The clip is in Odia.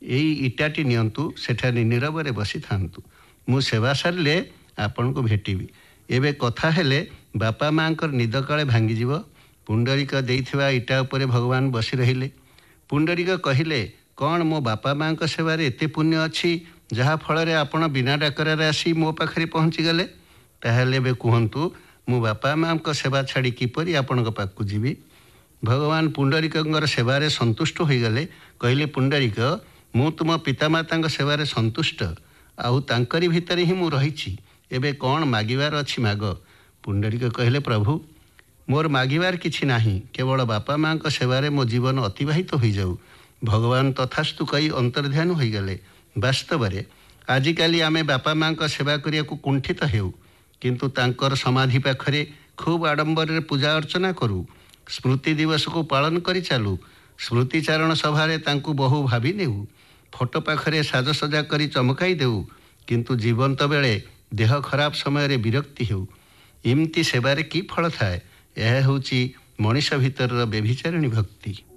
ଏଇ ଇଟାଟି ନିଅନ୍ତୁ, ସେଠାରେ ନୀରବରେ ବସିଥାନ୍ତୁ। ମୁଁ ସେବା ସାରିଲେ ଆପଣଙ୍କୁ ଭେଟିବି। ଏବେ କଥା ହେଲେ ବାପା ମାଆଙ୍କର ନିଦ କାଳେ ଭାଙ୍ଗିଯିବ। ପୁଣ୍ଡରୀକ ଦେଇଥିବା ଇଟା ଉପରେ ଭଗବାନ ବସି ରହିଲେ। ପୁଣ୍ଡରୀକ କହିଲେ, କ'ଣ ମୋ ବାପା ମାଆଙ୍କ ସେବାରେ ଏତେ ପୁଣ୍ୟ ଅଛି ଯାହାଫଳରେ ଆପଣ ବିନା ଡାକରାରେ ଆସି ମୋ ପାଖରେ ପହଞ୍ଚିଗଲେ? ତାହେଲେ ଏବେ କୁହନ୍ତୁ, ମୁଁ ବାପା ମାଆଙ୍କ ସେବା ଛାଡ଼ି କିପରି ଆପଣଙ୍କ ପାଖକୁ ଯିବି? ଭଗବାନ ପୁଣ୍ଡରୀକଙ୍କର ସେବାରେ ସନ୍ତୁଷ୍ଟ ହୋଇଗଲେ। କହିଲେ, ପୁଣ୍ଡରୀକ, ମୁଁ ତୁମ ପିତାମାତାଙ୍କ ସେବାରେ ସନ୍ତୁଷ୍ଟ, ଆଉ ତାଙ୍କରି ଭିତରେ ହିଁ ମୁଁ ରହିଛି। ଏବେ କ'ଣ ମାଗିବାର ଅଛି ମାଗ। ପୁଣ୍ଡରୀକ କହିଲେ, ପ୍ରଭୁ, ମୋର ମାଗିବାର କିଛି ନାହିଁ, କେବଳ ବାପା ମାଆଙ୍କ ସେବାରେ ମୋ ଜୀବନ ଅତିବାହିତ ହୋଇଯାଉ। ଭଗବାନ ତଥାସ୍ତୁ କହି ଅନ୍ତର୍ଧ୍ୟାନ ହୋଇଗଲେ। ବାସ୍ତବରେ ଆଜିକାଲି ଆମେ ବାପା ମାଆଙ୍କ ସେବା କରିବାକୁ କୁଣ୍ଠିତ ହେଉ, କିନ୍ତୁ ତାଙ୍କର ସମାଧି ପାଖରେ ଖୁବ୍ ଆଡ଼ମ୍ବରରେ ପୂଜା ଅର୍ଚ୍ଚନା କରୁ। ସ୍ମୃତି ଦିବସକୁ ପାଳନ କରି ଚାଲୁ। ସ୍ମୃତିଚାରଣ ସଭାରେ ତାଙ୍କୁ ବହୁ ଭାବି ନେଉ। ଫଟୋ ପାଖରେ ସାଜସଜା କରି ଚମକାଇ ଦେଉ, କିନ୍ତୁ ଜୀବନ୍ତ ବେଳେ ଦେହ ଖରାପ ସମୟରେ ବିରକ୍ତି ହେଉ। ଏମିତି ସେବାରେ କି ଫଳ ଥାଏ? ଏହା ହେଉଛି ମଣିଷ ଭିତରର ବ୍ୟଭିଚାରିଣୀ ଭକ୍ତି।